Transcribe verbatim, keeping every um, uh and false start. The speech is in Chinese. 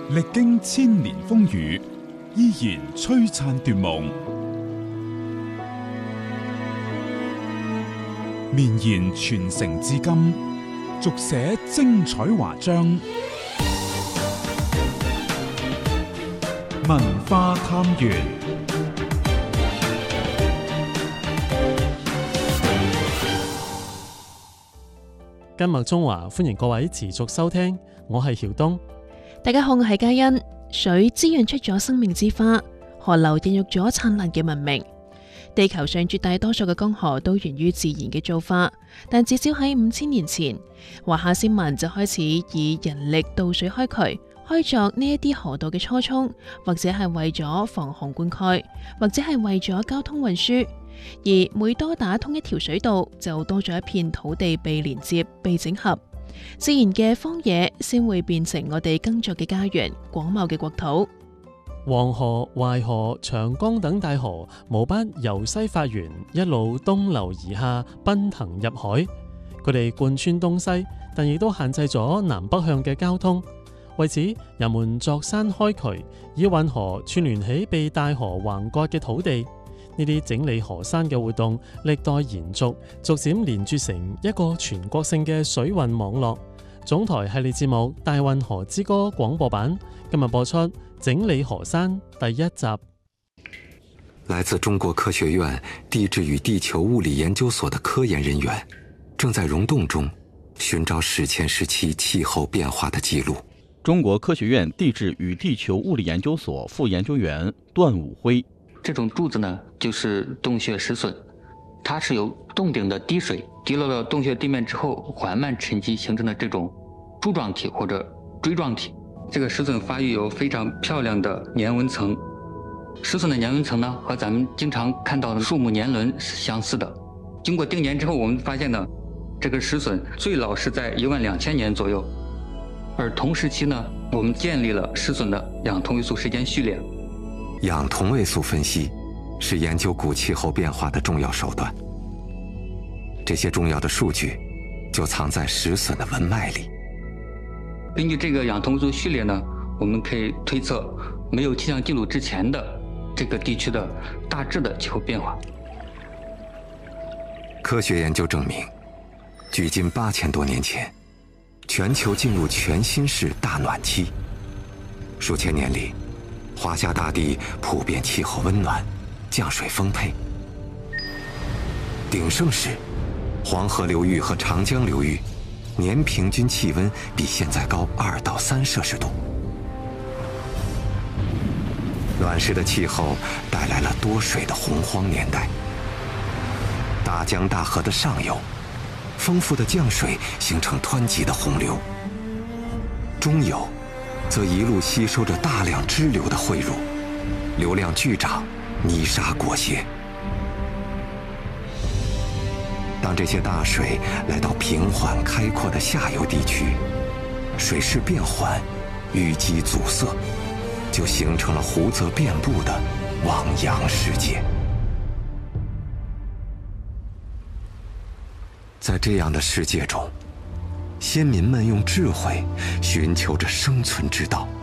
歷經千年風雨，依然璀璨奪夢，綿延傳承至今，續寫精彩華章。文化探源， 今日中華歡迎各位持續收聽，我係曉東。 大家好，我係嘉欣。水滋潤出咗生命之花，河流孕育咗燦爛嘅文明。地球上絕大多數嘅江河都源於自然嘅造化，但至少喺五千年前，華夏先民就開始以人力導水開渠，開鑿呢一啲河道嘅初衷，或者係為咗防洪灌溉，或者係為咗交通運輸。而每多打通一條水道，就多咗一片土地被連接、被整合。自然嘅荒野先會變成我哋耕作嘅家園，廣袤嘅國土。 黃河、淮河、長江等大河無不由西發源，一路東流而下，奔騰入海。佢哋貫穿東西，但亦都限制咗南北向嘅交通。為此，人們鑿山開渠，以運河串聯起被大河橫割嘅土地。呢啲整理河山嘅活動歷代延續，逐漸連接成一個全國性嘅水運網絡。總台系列節目《大運河之歌》廣播版今日播出《整理河山》第一集。 來自中國科學院地質與地球物理研究所的科研人員正在溶洞中尋找史前時期氣候變化的記錄。 中國科學院地質與地球物理研究所副研究員段武輝。 這種柱子呢，就是洞穴石筍，它是由洞頂的滴水滴落到洞穴地面之後，緩慢沉積形成的這種柱狀體或者錐狀體。這個石筍發育有非常漂亮的年紋層，石筍的年紋層呢，和咱們經常看到的樹木年輪是相似的。經過定年之後，我們發現呢，這個石筍最老是在一萬兩千年左右，而同時期呢，我們建立了石筍的氧同位素時間序列。 氧同位素分析是研究古氣候變化的重要手段，這些重要的數據就藏在石筍的紋脈裡。 根據這個氧同位素序列呢，我們可以推測沒有氣象記錄之前的這個地區的大致的氣候變化。 科學研究證明，距今八千多年前，全球進入全新式大暖期。數千年裡，華夏大地普遍氣候溫暖，降水豐沛。鼎盛時，黃河流域和長江流域年平均氣溫比現在高二到三攝氏度。暖濕的氣候帶來了多水的洪荒年代。大江大河的上游，豐富的降水形成湍急的洪流。中游則一路吸收着大量支流的匯入，流量巨漲，泥沙裹挾。當這些大水來到平緩開闊的下游地區，水勢變緩，淤積阻塞，就形成了湖澤遍布的汪洋世界。在這樣的世界中，先民們用智慧尋求着生存之道，